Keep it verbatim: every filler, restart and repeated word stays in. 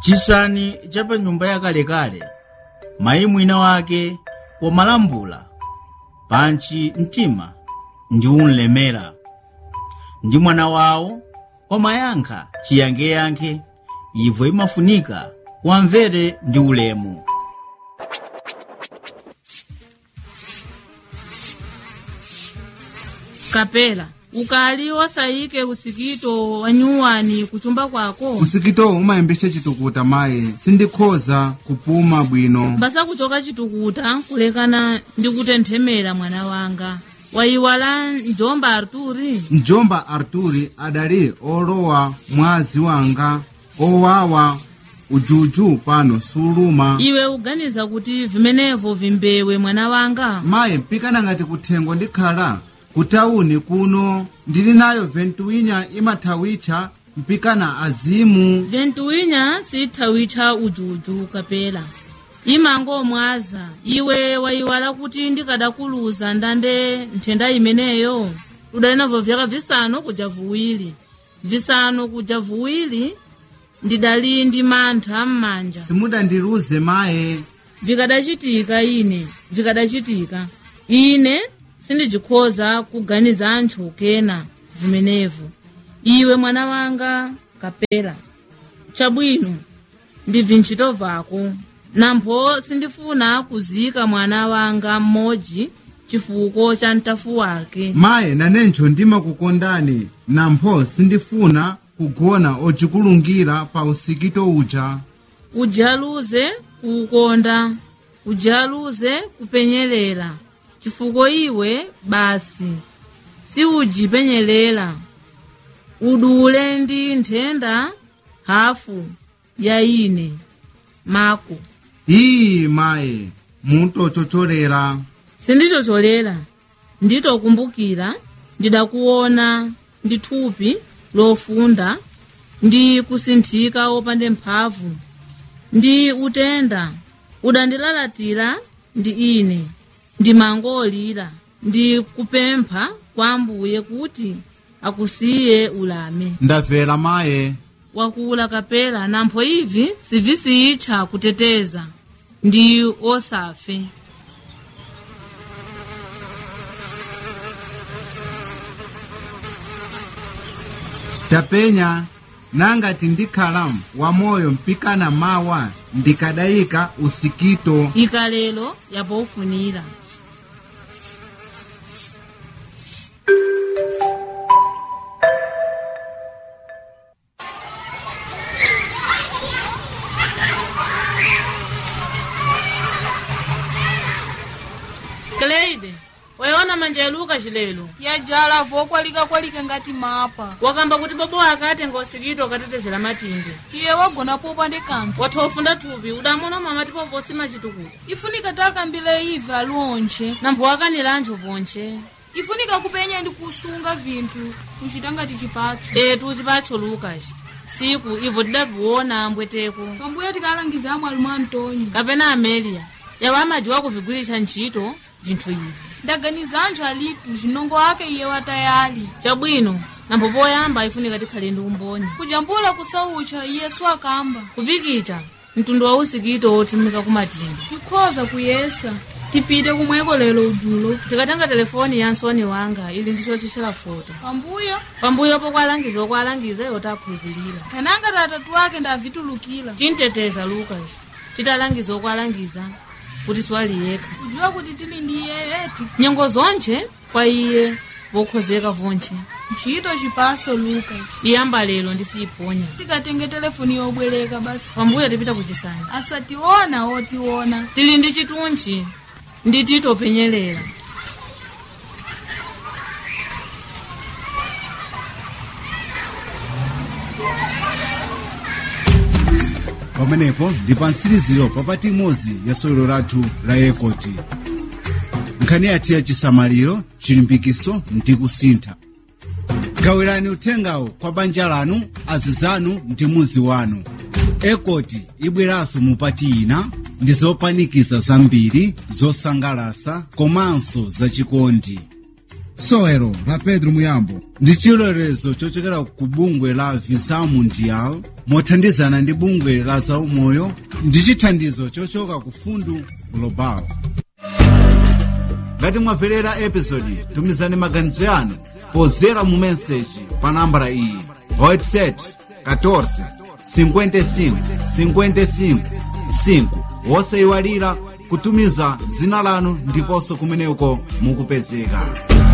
Chisani chapa nyumba yakalekale, mayi mwina wake wamalambula, panchi mtima ndi unlemera, ndi mwana wawo wamayankha chiyankhe-yankhe, ibvo imafunika wamvere ndi ulemu. Kapela, ukali osayike usikito wanyuwani kuchumba kwako? Usikito umayembesha chitukuta mayi, sindikhoza kupuma bwino. Basa kuchoka chitukuta kulekana ndi kutenthemera mwana wanga. Wayiwala njomba Arturi? Njomba Arturi adali olowa mwazi wanga, owawa ujuju pano suluma. Iwe uganiza kuti vimenevo vimbewe mwana wanga? Mayi, mpikana ngati kuthengo ndikhala kutauni kuno ndili nayo ventuwinya imathawicha mpikana azimu. Ventuwinya sithawicha ujuju Kapela, imango mwaza. Iwe wayiwala kuti ndikadakuluza ndande nthenda imeneyo. Udali navo vyaka visanu kuja vuwili, visanu kuja vuwili ndidali ndi mantha m'manja. Simudandiluze maye. Vikadachitika ine, vikadachitika ine sindijikhoza kuganiza anthu kena vimenevo. Iwe mwana wanga Kapela, chabwino ndivi ntchito vako, nampho sindifuna kuzika mwana wanga mmodzi chifuko cha mtafu wake. Maye, nanencho ndimakukondani, nampho sindifuna kugona ochikulungira pa usikito uja. Ujaluze kukonda, ujaluze kupenyerera, chifuko iwe basi si ujipenyerera. Udule ndi nthenda hafu ya ine mako. Ii maye, mutochocholera. Sindichocholera, nditokumbukira ndidakuona ndi thupi lofunda ndi kusinthika opande mphamvu ndi utenda udandilalatira ndi ine ndimangolira ndi kupempha kwa Ambuye kuti akusiye ulame. Ndavera maye. Wakula Kapela, nampho ivi sivisiyitcha kuteteza ndi osafe. Tapenya nangati ndikhala wamoyo mpikana mawa ndikadayika usikito. Ikalelo yapofunira. Kleide, wayona manja yaluka chilelo. Ya jala vokwalika kwalika ngati mapa. Wakamba kuti bobo wakate ngosikito katetezera matinde. Iye wagona popa ndi kanthu. Wathofunda thupi udamona mama tipo vosima chitukuta. Ifunika takambile ive aluonche. Nampho wakanira anthu vonche. Ifunika kupenya ndi kusunga vinthu kuchita ngati chipatso. Eh, tuchipatso Lucas. Siku ivo tidaviona mbweteko. Pambuyo tikalangiza amwe alumu Antonio. Kapena Amelia. Yawa amajiwa kuvigwiritsa ntchito vinthu ivi. Ndaganiza anthu alitu zinongo wake iye watayali. Chabwino, nampho poyamba ifunika tikhale ndi umboni. Kujambula kusaucha Yesu akamba. Kupikicha mtundu wa usikito otimika kumatinga. Tikhoza kuyesa. Tipite kumweko lero ujulo. Tikatanga telefoni ya nsoni wanga ili ndicho chichela foto. Pambuyo? Pambuyo po kwalangiza okwalangiza yotakhulupirira. Kananga tatatu wake ndavitulukira. Tinteteza Lucas. Titalangiza okwalangiza kuti swali yekha. Ujua kuti tili ndi iye eti. Nyengo zonche kwa iye vokhozeka vonche. Ntchito chipaso Lucas. Iyamba lero ndisiyiponya. Tikatenge telefoni yobwereka basi. Pambuyo tipita kuchisani. Asationa otiona. Tili ndi chitunchi. Ndi titopenyerera. Pamenepo ndi pansiriziro papati imodzi ya sewero lathu la Ekoti. Nkhani yathu ya chisamaliro, chilimbikiso ndi kusintha. Gawirani uthengawo kwa banja lanu, azizanu ndi muzi wanu. Ekoti ibweranso mupati ina ndi zopanikiza zambiri, zosangalatsa komanso zachikondi. sowelo la Pedro Muyambo ndi chilolezo chochokera ku bungwe la Visa Mundial mothandizana ndi bungwe la zaumoyo ndi chithandizo chochoka ku Fundu Global. Ngati mwamverera episodi, tumizani maganizo yanu pozera mu message pa nambala iyi oito sete quatorze cinquenta e cinco cinquenta e cinco cinco. Wosayiwalira kutumiza dzina lanu ndiponso kumeneko mukupezeka.